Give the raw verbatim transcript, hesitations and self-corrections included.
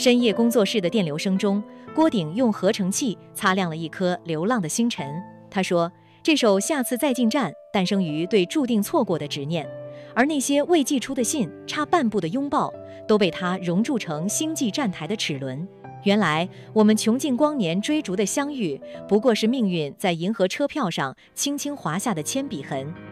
深夜工作室的电流声中，郭顶用合成器擦亮了一颗流浪的星辰。他说，这首《下次再进站》诞生于对注定错过的执念，而那些未寄出的信、差半步的拥抱，都被他熔铸成星际站台的齿轮。原来我们穷尽光年追逐的相遇，不过是命运在银河车票上轻轻划下的铅笔痕。